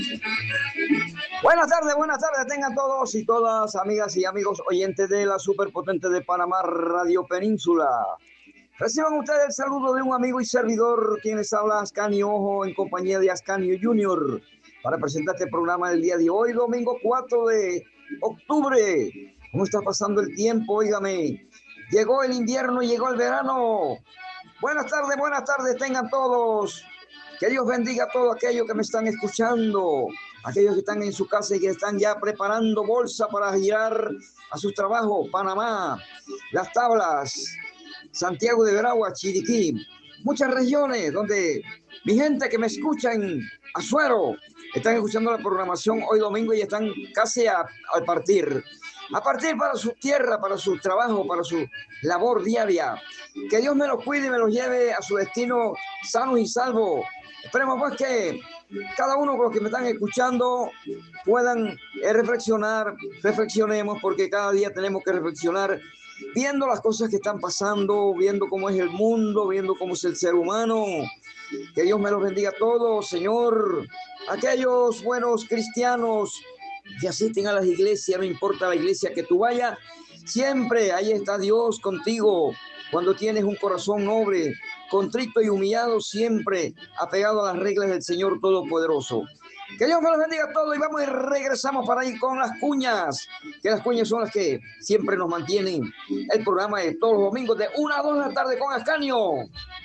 Buenas tardes, tengan todos y todas, amigas y amigos oyentes de la superpotente de Panamá, Radio Península. Reciban ustedes el saludo de un amigo y servidor, quien les habla, Ascanio Ojo, en compañía de Ascanio Junior, para presentar este programa del día de hoy, domingo 4 de octubre. ¿Cómo está pasando el tiempo? Óigame, llegó el invierno, llegó el verano. Buenas tardes, tengan todos. Que Dios bendiga a todos aquellos que me están escuchando, aquellos que están en su casa y que están ya preparando bolsa para girar a sus trabajos. Panamá, Las Tablas, Santiago de Veragua, Chiriquí, muchas regiones donde mi gente que me escucha en Azuero están escuchando la programación hoy domingo y están casi al partir para su tierra, para su trabajo, para su labor diaria. Que Dios me los cuide y me los lleve a su destino sanos y salvos. Esperemos pues que cada uno de los que me están escuchando puedan reflexionemos, porque cada día tenemos que reflexionar viendo las cosas que están pasando, viendo cómo es el mundo, viendo cómo es el ser humano. Que Dios me los bendiga a todos, Señor. Aquellos buenos cristianos que asisten a las iglesias, no importa la iglesia que tú vayas, siempre ahí está Dios contigo. Cuando tienes un corazón noble, contrito y humillado, siempre apegado a las reglas del Señor Todopoderoso. Que Dios me los bendiga a todos y vamos y regresamos para ir con las cuñas, que las cuñas son las que siempre nos mantienen el programa de todos los domingos de 1 a 2 de la tarde con Ascanio.